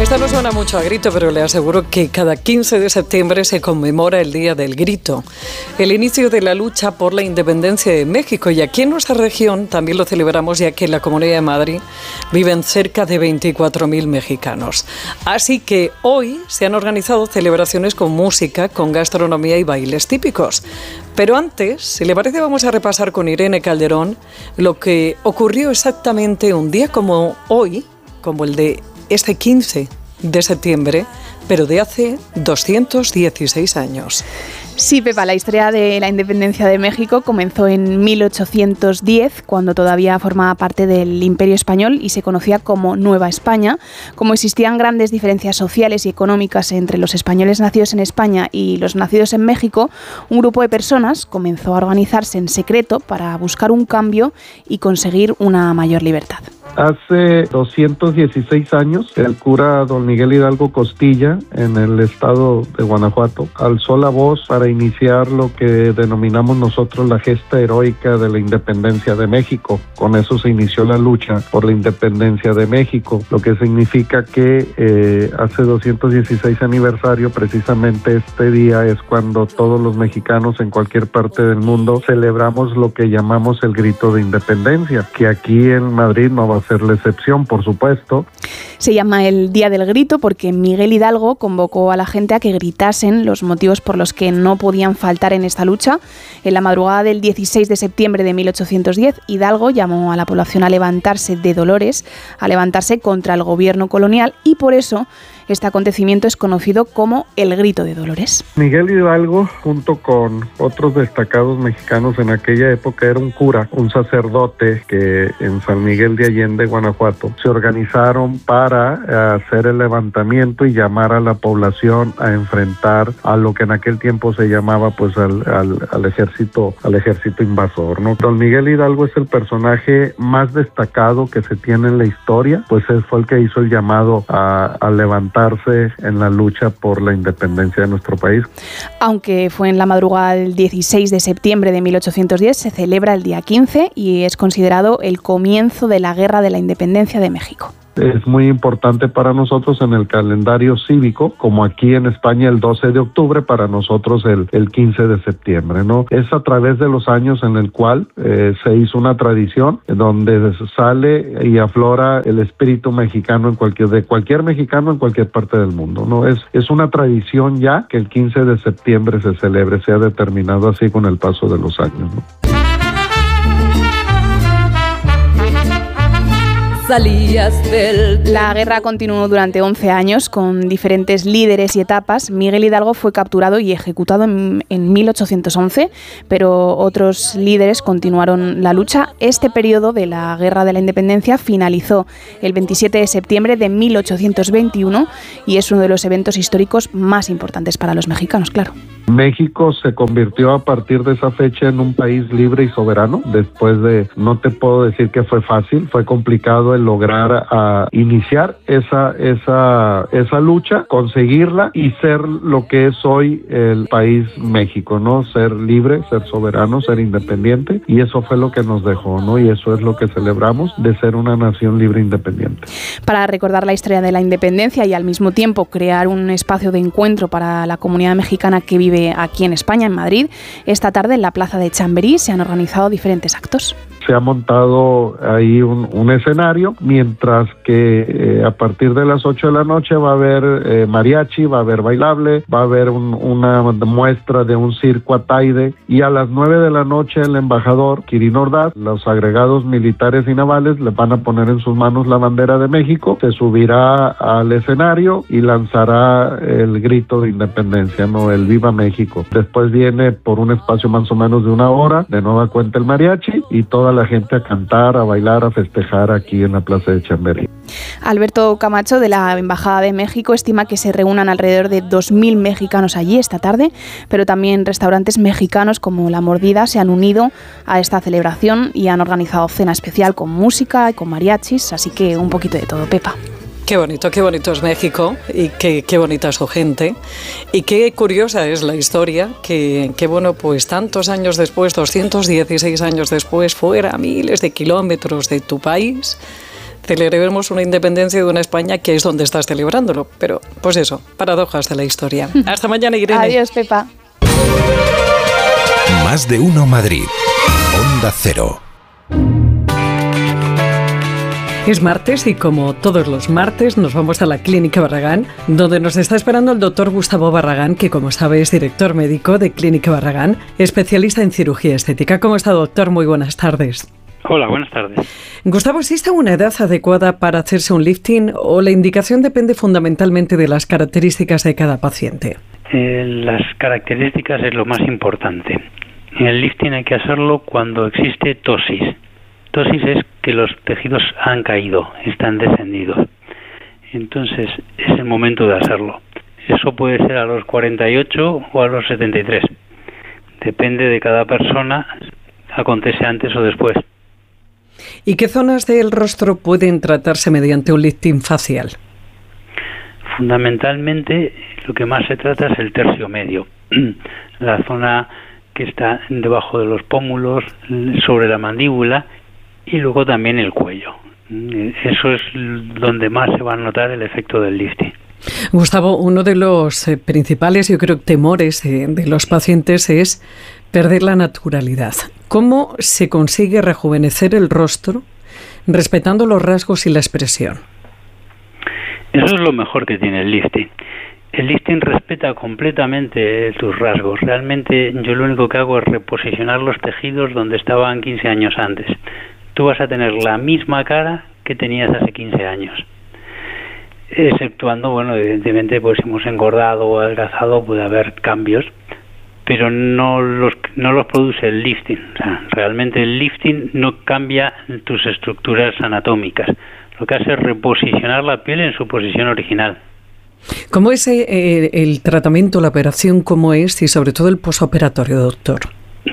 Esto no suena mucho a grito, pero le aseguro que cada 15 de septiembre se conmemora el Día del Grito, el inicio de la lucha por la independencia de México. Y aquí en nuestra región también lo celebramos, ya que en la Comunidad de Madrid viven cerca de 24.000 mexicanos. Así que hoy se han organizado celebraciones con música, con gastronomía y bailes típicos. Pero antes, si le parece, vamos a repasar con Irene Calderón lo que ocurrió exactamente un día como hoy, como el de este 15 de septiembre, pero de hace 216 años. Sí, Pepa, la historia de la independencia de México comenzó en 1810, cuando todavía formaba parte del Imperio Español y se conocía como Nueva España. Como existían grandes diferencias sociales y económicas entre los españoles nacidos en España y los nacidos en México, un grupo de personas comenzó a organizarse en secreto para buscar un cambio y conseguir una mayor libertad. Hace 216 años, el cura don Miguel Hidalgo Costilla, en el estado de Guanajuato, alzó la voz para iniciar lo que denominamos nosotros la gesta heroica de la independencia de México. Con eso se inició la lucha por la independencia de México, lo que significa que hace 216 aniversario, precisamente este día es cuando todos los mexicanos en cualquier parte del mundo celebramos lo que llamamos el grito de independencia, que aquí en Madrid no va a ser la excepción, por supuesto. Se llama el Día del Grito porque Miguel Hidalgo convocó a la gente a que gritasen los motivos por los que no podían faltar en esta lucha. En la madrugada del 16 de septiembre de 1810, Hidalgo llamó a la población a levantarse de dolores, a levantarse contra el gobierno colonial, y por eso este acontecimiento es conocido como el Grito de Dolores. Miguel Hidalgo, junto con otros destacados mexicanos en aquella época, era un cura, un sacerdote que en San Miguel de Allende, Guanajuato, se organizaron para hacer el levantamiento y llamar a la población a enfrentar a lo que en aquel tiempo se llamaba pues al ejército invasor, ¿no? Don Miguel Hidalgo es el personaje más destacado que se tiene en la historia, pues él fue el que hizo el llamado a levantar en la lucha por la independencia de nuestro país. Aunque fue en la madrugada del 16 de septiembre de 1810, se celebra el día 15 y es considerado el comienzo de la Guerra de la Independencia de México. Es muy importante para nosotros en el calendario cívico, como aquí en España el 12 de octubre, para nosotros el 15 de septiembre, ¿no? Es a través de los años en el cual se hizo una tradición donde sale y aflora el espíritu mexicano de cualquier mexicano en cualquier parte del mundo, ¿no? Es una tradición ya que el 15 de septiembre se celebre, se ha determinado así con el paso de los años, ¿no? La guerra continuó durante 11 años con diferentes líderes y etapas. Miguel Hidalgo fue capturado y ejecutado en 1811, pero otros líderes continuaron la lucha. Este periodo de la Guerra de la Independencia finalizó el 27 de septiembre de 1821 y es uno de los eventos históricos más importantes para los mexicanos, claro. México se convirtió a partir de esa fecha en un país libre y soberano. Después de, no te puedo decir que fue fácil, fue complicado el lograr iniciar esa lucha, conseguirla y ser lo que es hoy el país México, ¿no? Ser libre, ser soberano, ser independiente, y eso fue lo que nos dejó, ¿no? Y eso es lo que celebramos, de ser una nación libre e independiente. Para recordar la historia de la independencia y al mismo tiempo crear un espacio de encuentro para la comunidad mexicana que vive aquí en España, en Madrid, esta tarde en la Plaza de Chamberí se han organizado diferentes actos. Se ha montado ahí un escenario, mientras que a partir de las 8 de la noche va a haber mariachi, va a haber bailable, va a haber una muestra de un circo Ataide, y a las 9 de la noche el embajador Quirino Ordaz, los agregados militares y navales le van a poner en sus manos la bandera de México, se subirá al escenario y lanzará el grito de independencia, ¿no? El Viva México. Después viene por un espacio más o menos de 1 hora, de nueva cuenta el mariachi, y toda la gente a cantar, a bailar, a festejar aquí en la Plaza de Chamberí. Alberto Camacho, de la Embajada de México, estima que se reúnan alrededor de 2.000 mexicanos allí esta tarde, pero también restaurantes mexicanos como La Mordida se han unido a esta celebración y han organizado cena especial con música y con mariachis, así que un poquito de todo, Pepa. Qué bonito es México y qué bonita es su gente y qué curiosa es la historia, que bueno, pues tantos años después, 216 años después, fuera a miles de kilómetros de tu país, celebremos una independencia de una España que es donde estás celebrándolo. Pero, pues eso, paradojas de la historia. Hasta mañana, Irene. Adiós, Pepa. Más de uno Madrid. Onda Cero. Es martes y como todos los martes nos vamos a la Clínica Barragán, donde nos está esperando el doctor Gustavo Barragán, que como sabe es director médico de Clínica Barragán, especialista en cirugía estética. ¿Cómo está, doctor? Muy buenas tardes. Hola, buenas tardes. Gustavo, ¿existe una edad adecuada para hacerse un lifting o la indicación depende fundamentalmente de las características de cada paciente? Las características es lo más importante. En el lifting hay que hacerlo cuando existe ptosis. Ptosis es que los tejidos han caído, están descendidos. Entonces es el momento de hacerlo. Eso puede ser a los 48 o a los 73. Depende de cada persona, acontece antes o después. ¿Y qué zonas del rostro pueden tratarse mediante un lifting facial? Fundamentalmente lo que más se trata es el tercio medio, la zona que está debajo de los pómulos, sobre la mandíbula y luego también el cuello. Eso es donde más se va a notar el efecto del lifting. Gustavo, uno de los principales, yo creo, temores de los pacientes es perder la naturalidad. ¿Cómo se consigue rejuvenecer el rostro respetando los rasgos y la expresión? Eso es lo mejor que tiene el lifting. El lifting respeta completamente tus rasgos. Realmente yo lo único que hago es reposicionar los tejidos donde estaban 15 años antes. Tú vas a tener la misma cara que tenías hace 15 años. Exceptuando, bueno, evidentemente, pues si hemos engordado o adelgazado puede haber cambios, pero no los produce el lifting. O sea, realmente el lifting no cambia tus estructuras anatómicas. Lo que hace es reposicionar la piel en su posición original. ¿Cómo es el tratamiento, la operación, cómo es y sobre todo el posoperatorio, doctor?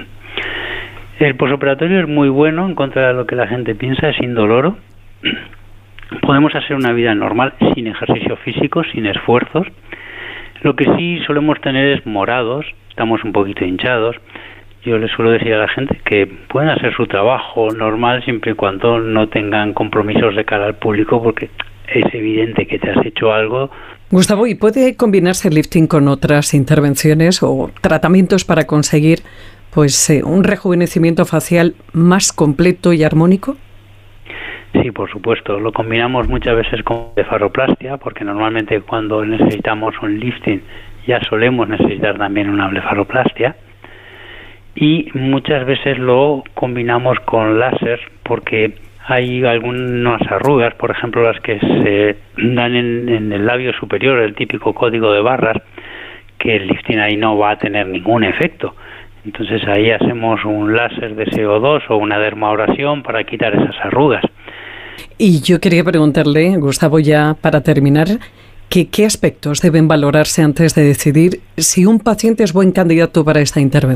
El posoperatorio es muy bueno, en contra de lo que la gente piensa, es indoloro. Podemos hacer una vida normal sin ejercicio físico, sin esfuerzos. Lo que sí solemos tener es morados, estamos un poquito hinchados. Yo les suelo decir a la gente que pueden hacer su trabajo normal siempre y cuando no tengan compromisos de cara al público, porque es evidente que te has hecho algo. Gustavo, ¿y puede combinarse el lifting con otras intervenciones o tratamientos para conseguir un rejuvenecimiento facial más completo y armónico? Sí, por supuesto. Lo combinamos muchas veces con blefaroplastia, porque normalmente cuando necesitamos un lifting ya solemos necesitar también una blefaroplastia. Y muchas veces lo combinamos con láser, porque hay algunas arrugas, por ejemplo las que se dan en el labio superior, el típico código de barras, que el lifting ahí no va a tener ningún efecto. Entonces ahí hacemos un láser de CO2 o una dermabrasión para quitar esas arrugas. Y yo quería preguntarle, Gustavo, ya para terminar, ¿qué aspectos deben valorarse antes de decidir si un paciente es buen candidato para esta intervención?